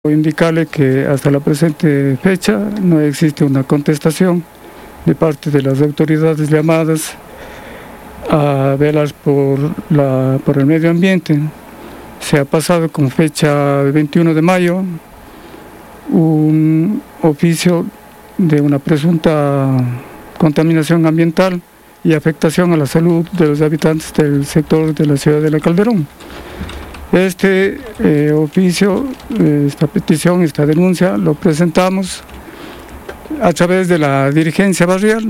Indicarle que hasta la presente fecha no existe una contestación de parte de las autoridades llamadas a velar por el medio ambiente. Se ha pasado con fecha 21 de mayo un oficio de una presunta contaminación ambiental y afectación a la salud de los habitantes del sector de la ciudad de La Calderón. Este oficio, esta petición, esta denuncia, lo presentamos a través de la dirigencia barrial.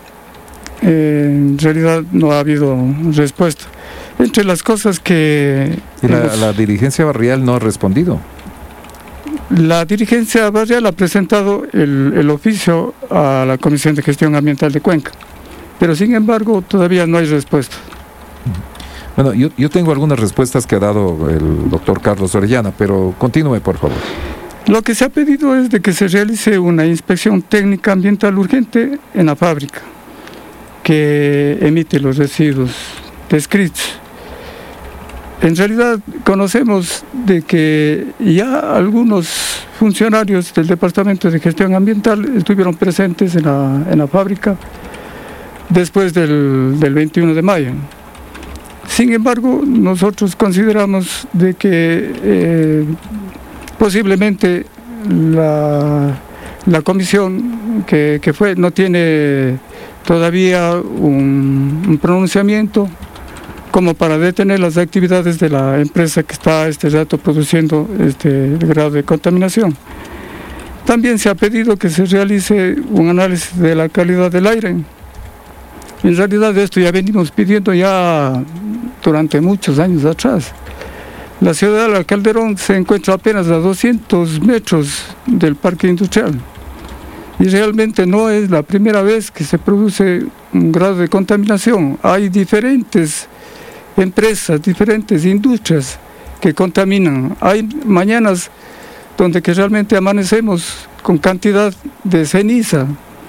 En realidad no ha habido respuesta. Entre las cosas que... La dirigencia barrial no ha respondido. La dirigencia barrial ha presentado el oficio a la Comisión de Gestión Ambiental de Cuenca, pero sin embargo todavía no hay respuesta. Bueno, yo tengo algunas respuestas que ha dado el doctor Carlos Orellana, pero continúe, por favor. Lo que se ha pedido es de que se realice una inspección técnica ambiental urgente en la fábrica que emite los residuos descritos. En realidad conocemos de que ya algunos funcionarios del Departamento de Gestión Ambiental estuvieron presentes en la fábrica después del 21 de mayo. Sin embargo, nosotros consideramos de que posiblemente la comisión que fue no tiene todavía un pronunciamiento como para detener las actividades de la empresa que está este rato produciendo este grado de contaminación. También se ha pedido que se realice un análisis de la calidad del aire. En realidad esto ya venimos pidiendo ya durante muchos años atrás. La ciudad de La Calderón se encuentra apenas a 200 metros del parque industrial y realmente no es la primera vez que se produce un grado de contaminación. Hay diferentes empresas, diferentes industrias que contaminan. Hay mañanas donde que realmente amanecemos con cantidad de ceniza,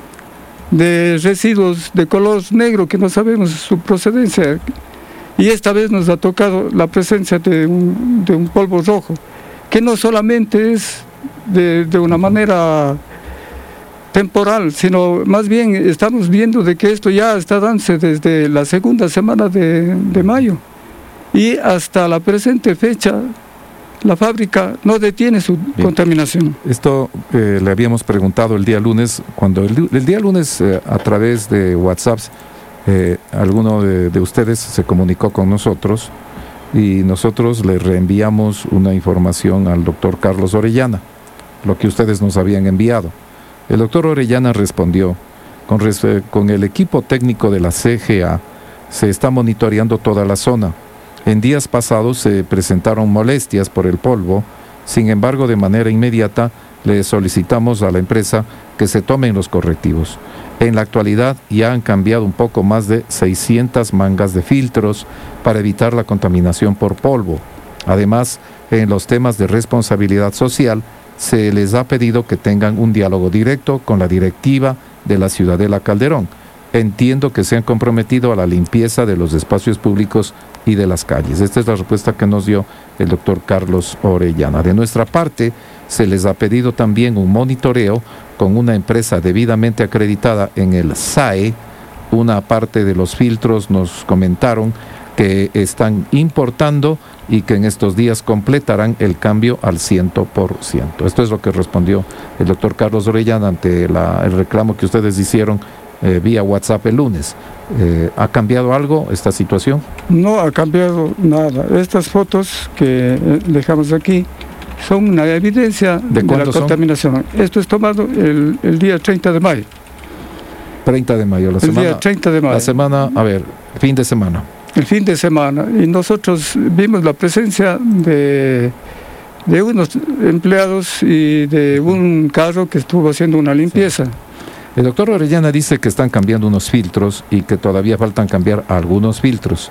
de residuos de color negro que no sabemos su procedencia, y esta vez nos ha tocado la presencia de un polvo rojo que no solamente es de una manera temporal, sino más bien estamos viendo de que esto ya está dándose desde la segunda semana de mayo y hasta la presente fecha la fábrica no detiene su contaminación. Esto le habíamos preguntado el día lunes, cuando el día lunes a través de WhatsApp, alguno de ustedes se comunicó con nosotros y nosotros le reenviamos una información al doctor Carlos Orellana, lo que ustedes nos habían enviado. El doctor Orellana respondió, con el equipo técnico de la CGA se está monitoreando toda la zona. En días pasados se presentaron molestias por el polvo, sin embargo de manera inmediata le solicitamos a la empresa que se tomen los correctivos. En la actualidad ya han cambiado un poco más de 600 mangas de filtros para evitar la contaminación por polvo. Además, en los temas de responsabilidad social, se les ha pedido que tengan un diálogo directo con la directiva de la ciudad de La Calderón. Entiendo que se han comprometido a la limpieza de los espacios públicos y de las calles. Esta es la respuesta que nos dio el doctor Carlos Orellana. De nuestra parte, se les ha pedido también un monitoreo con una empresa debidamente acreditada en el SAE. Una parte de los filtros nos comentaron que están importando y que en estos días completarán el cambio al 100%. Esto es lo que respondió el doctor Carlos Orellana ante el reclamo que ustedes hicieron vía WhatsApp el lunes. ¿Ha cambiado algo esta situación? No ha cambiado nada. Estas fotos que dejamos aquí son una evidencia de la contaminación. Esto es tomado el día 30 de mayo. 30 de mayo, la semana. El día 30 de mayo. La semana, fin de semana. El fin de semana. Y nosotros vimos la presencia de unos empleados y de un carro que estuvo haciendo una limpieza. Sí. El doctor Orellana dice que están cambiando unos filtros y que todavía faltan cambiar algunos filtros.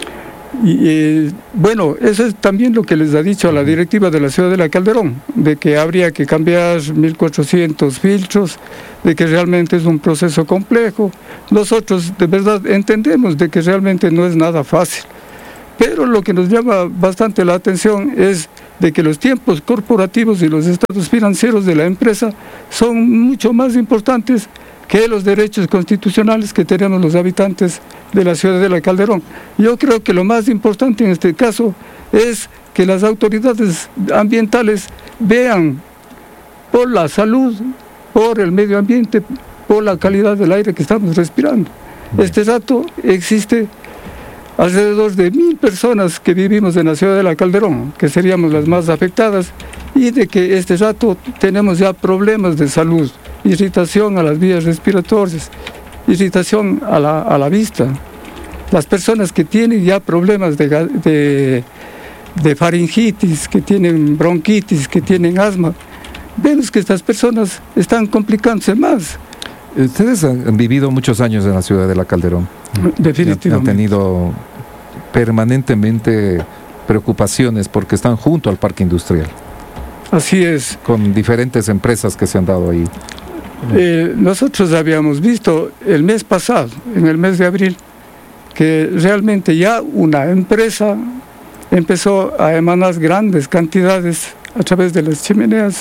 Y bueno, eso es también lo que les ha dicho a la directiva de la ciudad de La Calderón, de que habría que cambiar 1.400 filtros, de que realmente es un proceso complejo. Nosotros de verdad entendemos de que realmente no es nada fácil, pero lo que nos llama bastante la atención es de que los tiempos corporativos y los estados financieros de la empresa son mucho más importantes que los derechos constitucionales que tenemos los habitantes de la Ciudadela Calderón. Yo creo que lo más importante en este caso es que las autoridades ambientales vean por la salud, por el medio ambiente, por la calidad del aire que estamos respirando. Este rato existe alrededor de 1,000 personas que vivimos en la Ciudadela Calderón, que seríamos las más afectadas, y de que este rato tenemos ya problemas de salud, irritación a las vías respiratorias, irritación a la vista. Las personas que tienen ya problemas de faringitis, que tienen bronquitis, que tienen asma, vemos que estas personas están complicándose más. Ustedes han vivido muchos años en la Ciudadela Calderón. Definitivamente. Han tenido permanentemente preocupaciones porque están junto al parque industrial. Así es. Con diferentes empresas que se han dado ahí. Nosotros habíamos visto el mes pasado, en el mes de abril, que realmente ya una empresa empezó a emanar grandes cantidades a través de las chimeneas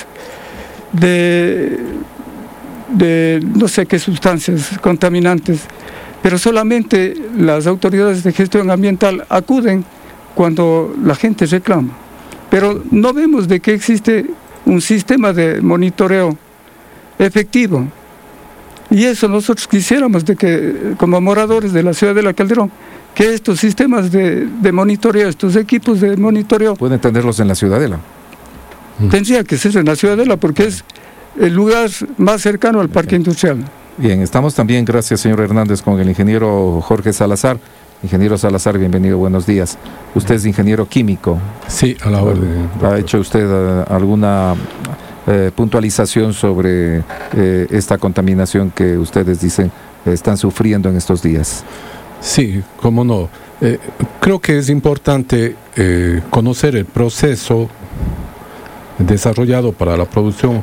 de no sé qué sustancias contaminantes, pero solamente las autoridades de gestión ambiental acuden cuando la gente reclama. Pero no vemos de que existe un sistema de monitoreo efectivo. Y eso nosotros quisiéramos de que, como moradores de la Ciudadela Calderón, que estos sistemas de monitoreo, estos equipos de monitoreo... Pueden tenerlos en la Ciudadela. Tendría que ser en la Ciudadela porque es el lugar más cercano al parque industrial. Bien, estamos también, gracias señor Hernández, con el ingeniero Jorge Salazar. Ingeniero Salazar, bienvenido, buenos días. Usted es ingeniero químico. Sí, a la orden. ¿Ha hecho usted alguna puntualización sobre esta contaminación que ustedes dicen están sufriendo en estos días? Sí, cómo no. Creo que es importante conocer el proceso desarrollado para la producción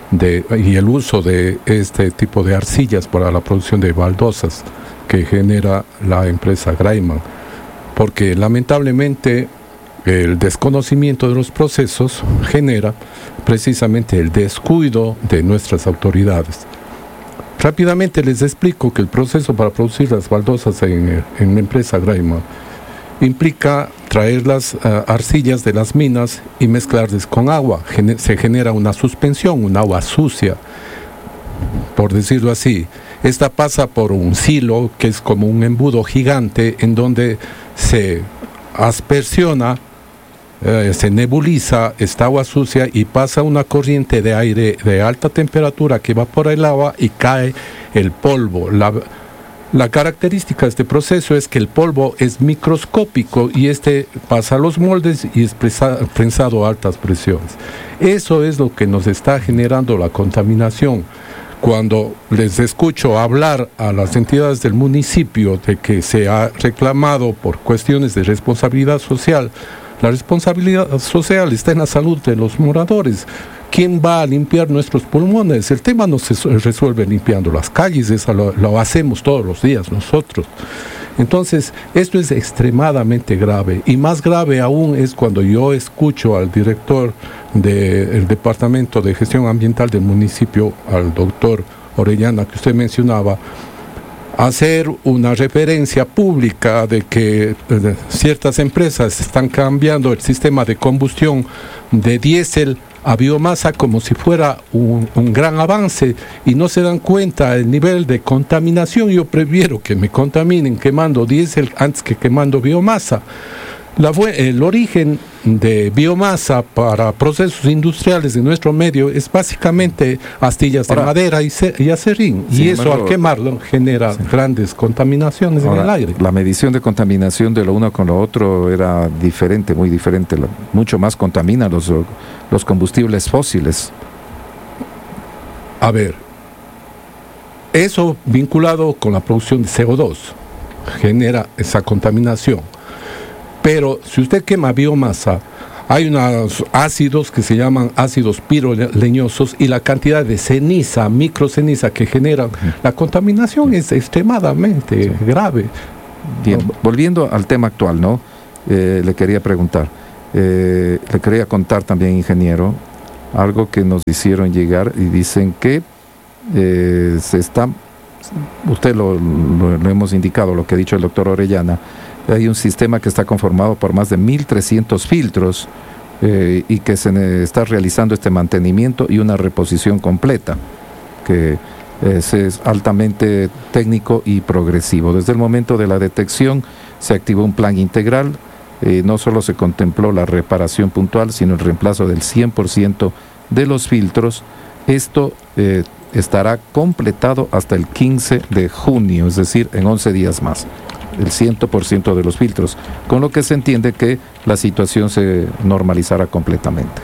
y el uso de este tipo de arcillas para la producción de baldosas que genera la empresa Graiman, porque lamentablemente el desconocimiento de los procesos genera precisamente el descuido de nuestras autoridades. Rápidamente les explico que el proceso para producir las baldosas en la empresa Graiman implica traer las arcillas de las minas y mezclarlas con agua. Se genera una suspensión, un agua sucia, por decirlo así. Esta pasa por un silo que es como un embudo gigante en donde se aspersiona, se nebuliza esta agua sucia y pasa una corriente de aire de alta temperatura que evapora el agua y cae el polvo. La característica de este proceso es que el polvo es microscópico y este pasa a los moldes y es prensado a altas presiones. Eso es lo que nos está generando la contaminación. Cuando les escucho hablar a las entidades del municipio de que se ha reclamado por cuestiones de responsabilidad social, la responsabilidad social está en la salud de los moradores. ¿Quién va a limpiar nuestros pulmones? El tema no se resuelve limpiando las calles, eso lo hacemos todos los días nosotros. Entonces, esto es extremadamente grave, y más grave aún es cuando yo escucho al director del Departamento de Gestión Ambiental del municipio, al doctor Orellana, que usted mencionaba, hacer una referencia pública de que ciertas empresas están cambiando el sistema de combustión de diésel a biomasa como si fuera un gran avance, y no se dan cuenta del nivel de contaminación. Yo prefiero que me contaminen quemando diésel antes que quemando biomasa. El origen de biomasa para procesos industriales de nuestro medio es básicamente astillas de madera y acerrín, y eso al quemarlo genera grandes contaminaciones en el aire. La medición de contaminación de lo uno con lo otro era diferente, muy diferente. Mucho más contamina los combustibles fósiles. A ver, eso vinculado con la producción de CO2 genera esa contaminación. Pero si usted quema biomasa, hay unos ácidos que se llaman ácidos piroleñosos, y la cantidad de ceniza, microceniza que generan la contaminación es extremadamente grave. Bien, volviendo al tema actual, ¿no? Le quería preguntar, le quería contar también, ingeniero, algo que nos hicieron llegar y dicen que usted lo hemos indicado, lo que ha dicho el doctor Orellana, hay un sistema que está conformado por más de 1.300 filtros y que se está realizando este mantenimiento y una reposición completa, que es altamente técnico y progresivo. Desde el momento de la detección se activó un plan integral, no solo se contempló la reparación puntual, sino el reemplazo del 100% de los filtros. Esto estará completado hasta el 15 de junio, es decir, en 11 días más, el 100% de los filtros, con lo que se entiende que la situación se normalizará completamente.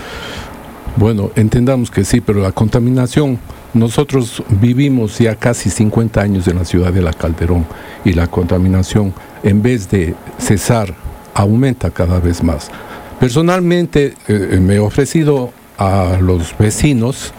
Bueno, entendamos que sí, pero la contaminación, nosotros vivimos ya casi 50 años en la ciudad de La Calderón y la contaminación, en vez de cesar, aumenta cada vez más. Personalmente me he ofrecido a los vecinos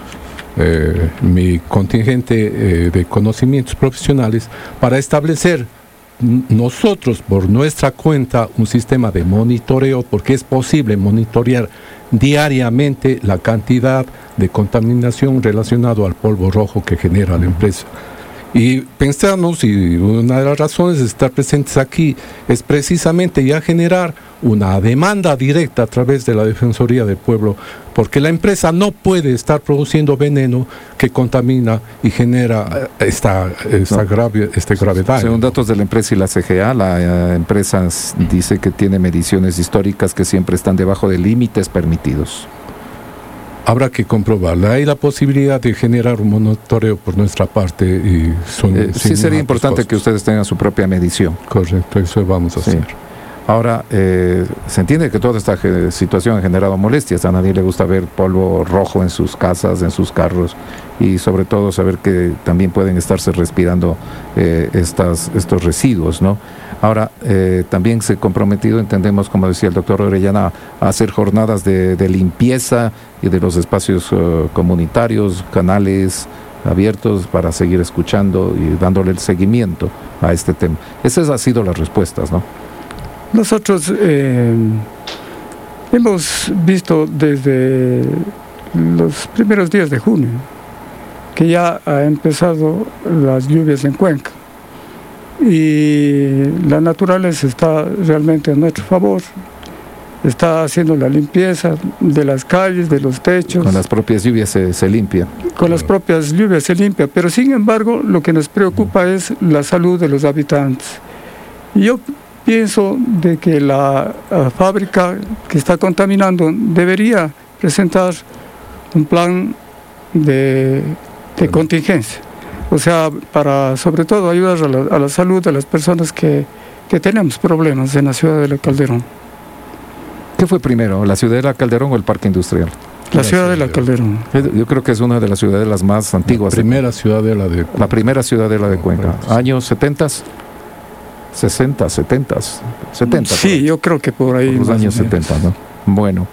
mi contingente de conocimientos profesionales para establecer nosotros por nuestra cuenta un sistema de monitoreo, porque es posible monitorear diariamente la cantidad de contaminación relacionada al polvo rojo que genera la empresa. Y pensamos, y una de las razones de estar presentes aquí es precisamente ya generar una demanda directa a través de la Defensoría del Pueblo, porque la empresa no puede estar produciendo veneno que contamina y genera este grave daño. Según datos de la empresa y la CGA, la empresa dice que tiene mediciones históricas que siempre están debajo de límites permitidos. Habrá que comprobarla. Hay la posibilidad de generar un monitoreo por nuestra parte y sí sería importante que ustedes tengan su propia medición. Correcto, eso vamos a hacer. Ahora, se entiende que toda esta situación ha generado molestias. A nadie le gusta ver polvo rojo en sus casas, en sus carros, y sobre todo saber que también pueden estarse respirando estos residuos, ¿no? Ahora, también se ha comprometido, entendemos, como decía el doctor Orellana, a hacer jornadas de limpieza y de los espacios comunitarios, canales abiertos para seguir escuchando y dándole el seguimiento a este tema. Esas han sido las respuestas, ¿no? Nosotros hemos visto desde los primeros días de junio que ya ha empezado las lluvias en Cuenca y la naturaleza está realmente a nuestro favor. Está haciendo la limpieza de las calles, de los techos. Con las propias lluvias se limpia. Con las propias lluvias se limpia, pero sin embargo lo que nos preocupa es la salud de los habitantes. Y yo pienso de que la fábrica que está contaminando debería presentar un plan de contingencia, o sea, para sobre todo ayudar a la salud de las personas que tenemos problemas en la ciudad de La Calderón. ¿Qué fue primero, la ciudad de La Calderón o el parque industrial? La ciudad de La Calderón. Yo creo que es una de las ciudadelas más antiguas. La primera ciudadela de Cuenca. La primera ciudadela de Cuenca. ¿Años 70? 60, 70. Sí, yo creo que por ahí. Por los años 70, ¿no? Bueno,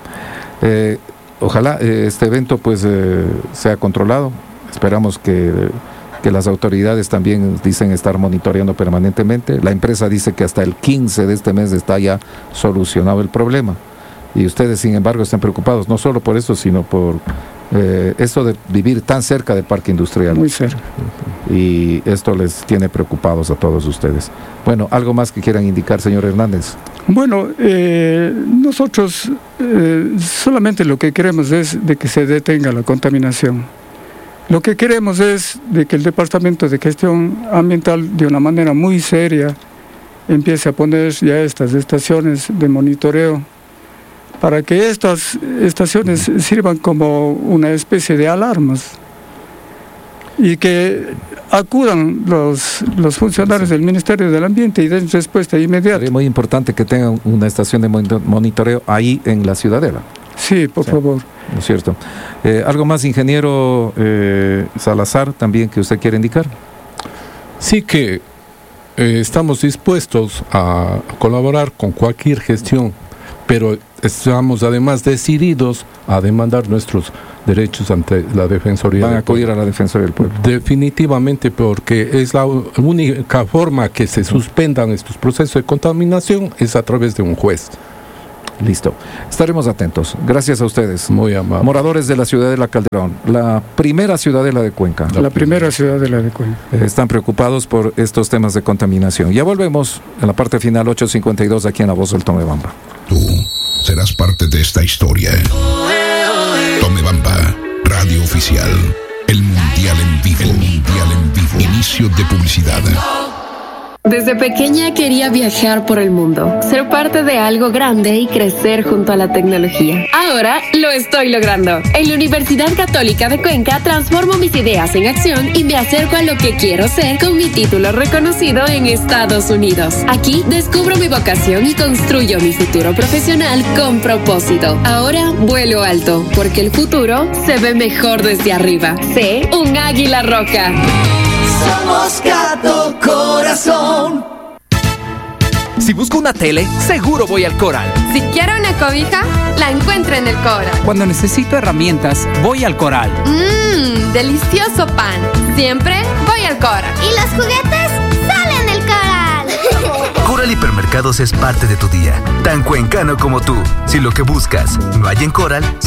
ojalá este evento pues sea controlado. Esperamos que las autoridades también dicen estar monitoreando permanentemente. La empresa dice que hasta el 15 de este mes está ya solucionado el problema. Y ustedes, sin embargo, están preocupados, no solo por eso, sino por esto de vivir tan cerca del parque industrial. Muy cerca. Y esto les tiene preocupados a todos ustedes. Bueno, ¿algo más que quieran indicar, señor Hernández? Bueno, nosotros solamente lo que queremos es de que se detenga la contaminación. Lo que queremos es de que el Departamento de Gestión Ambiental, de una manera muy seria, empiece a poner ya estas estaciones de monitoreo, para que estas estaciones sirvan como una especie de alarmas y que acudan los funcionarios del Ministerio del Ambiente y den respuesta inmediata. Es muy importante que tengan una estación de monitoreo ahí en la ciudadela. Sí, por favor. ¿No es cierto? ¿Algo más, ingeniero Salazar, también que usted quiere indicar? Sí, que estamos dispuestos a colaborar con cualquier gestión, pero estamos además decididos a demandar nuestros derechos ante la Defensoría. Van a acudir a la Defensoría del Pueblo. Definitivamente, porque es la única forma que se suspendan estos procesos de contaminación es a través de un juez. Listo. Estaremos atentos. Gracias a ustedes. Muy amable. Moradores de la Ciudadela Calderón, la primera ciudadela de Cuenca. La primera ciudadela de Cuenca. Están preocupados por estos temas de contaminación. Ya volvemos en la parte final, 8:52, aquí en La Voz del Tomebamba. Tú serás parte de esta historia. Tomebamba, radio oficial. El Mundial en vivo. El Mundial en vivo. Inicio de publicidad. Desde pequeña quería viajar por el mundo, ser parte de algo grande y crecer junto a la tecnología. Ahora lo estoy logrando. En la Universidad Católica de Cuenca transformo mis ideas en acción y me acerco a lo que quiero ser con mi título reconocido en Estados Unidos. Aquí descubro mi vocación y construyo mi futuro profesional con propósito. Ahora vuelo alto, porque el futuro se ve mejor desde arriba. Sé un águila roja. Somos Gato Corazón. Si busco una tele, seguro voy al Coral. Si quiero una cobija, la encuentro en el Coral. Cuando necesito herramientas, voy al Coral. Delicioso pan. Siempre voy al Coral. ¿Y los juguetes? ¡Salen del Coral! Coral Hipermercados es parte de tu día, tan cuencano como tú. Si lo que buscas no hay en Coral,